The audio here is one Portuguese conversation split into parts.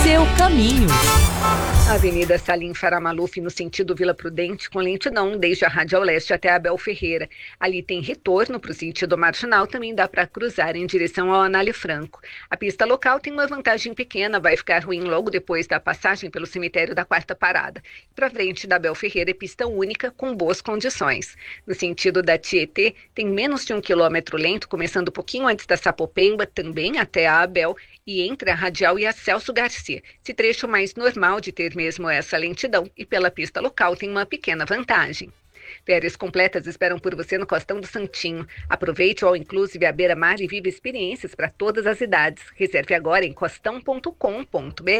seu caminho. Avenida Salim Faramaluf, no sentido Vila Prudente, com lentidão desde a Radial Leste até a Abel Ferreira. Ali tem retorno para o sentido marginal, também dá para cruzar em direção ao Anália Franco. A pista local tem uma vantagem pequena, vai ficar ruim logo depois da passagem pelo cemitério da Quarta Parada. Para frente da Abel Ferreira é pista única, com boas condições. No sentido da Tietê, tem menos de 1 quilômetro lento, começando um pouquinho antes da Sapopemba, também até a Abel, e entre a Radial e a Celso Garcia. Esse trecho mais normal de ter mesmo essa lentidão, e pela pista local tem uma pequena vantagem. Férias completas esperam por você no Costão do Santinho. Aproveite o All Inclusive à beira-mar e viva experiências para todas as idades. Reserve agora em costão.com.br.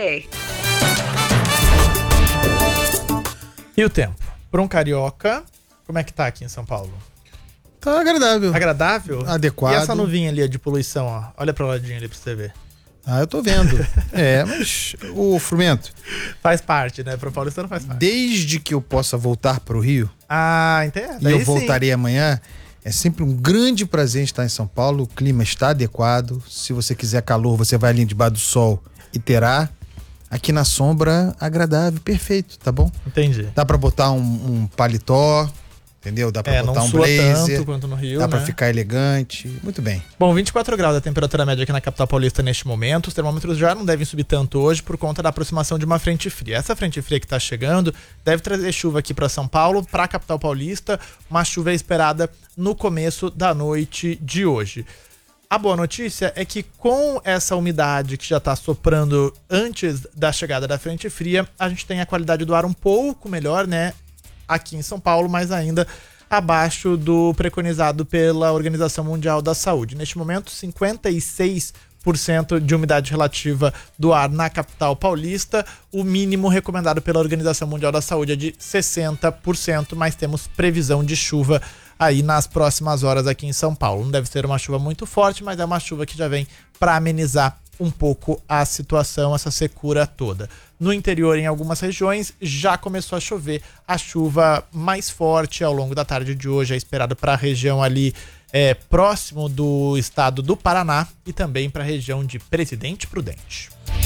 E o tempo? Para um carioca, como é que tá aqui em São Paulo? Tá agradável. Agradável? Adequado. E essa nuvinha ali de poluição, ó? Olha pra ladinho ali pra você ver. Ah, eu tô vendo. Mas o Frumento... Faz parte, né? Pro paulistano faz parte. Desde que eu possa voltar pro Rio... Ah, entendo. E eu voltarei amanhã... É sempre um grande prazer estar em São Paulo. O clima está adequado. Se você quiser calor, você vai ali debaixo do sol e terá. Aqui na sombra, agradável, perfeito, tá bom? Entendi. Dá pra botar um paletó... Entendeu? Dá pra botar não um sua blazer, tanto quanto no Rio, dá pra né? ficar elegante. Muito bem. Bom, 24 graus a temperatura média aqui na capital paulista neste momento. Os termômetros já não devem subir tanto hoje por conta da aproximação de uma frente fria. Essa frente fria que tá chegando deve trazer chuva aqui para São Paulo, para a capital paulista. Uma chuva esperada no começo da noite de hoje. A boa notícia é que com essa umidade que já está soprando antes da chegada da frente fria, a gente tem a qualidade do ar um pouco melhor, né? Aqui em São Paulo, mas ainda abaixo do preconizado pela Organização Mundial da Saúde. Neste momento, 56% de umidade relativa do ar na capital paulista. O mínimo recomendado pela Organização Mundial da Saúde é de 60%, mas temos previsão de chuva aí nas próximas horas aqui em São Paulo. Não deve ser uma chuva muito forte, mas é uma chuva que já vem para amenizar um pouco a situação, essa secura toda. No interior, em algumas regiões, já começou a chover. A chuva mais forte ao longo da tarde de hoje é esperada para a região ali próximo do estado do Paraná e também para a região de Presidente Prudente.